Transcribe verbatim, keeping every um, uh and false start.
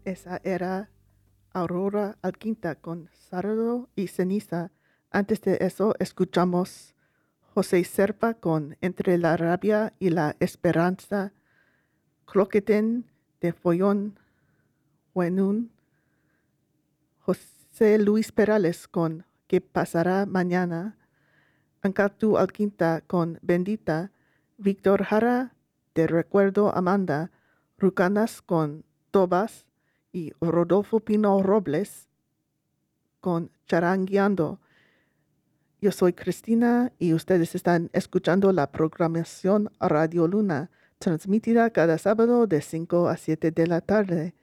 Esa era Aurora Alquinta con Sardo y Ceniza. Antes de eso escuchamos José Serpa con Entre la rabia y la esperanza, Cloqueten de Follón Huenún, José Luis Perales con ¿Qué pasará mañana?, Ancatu Alquinta con Bendita, Víctor Jara de Recuerdo Amanda, Rucanas con Tobas y Rodolfo Pino Robles con Charangueando. Yo soy Cristina y ustedes están escuchando la programación Radio Luna, transmitida cada sábado de cinco a siete de la tarde.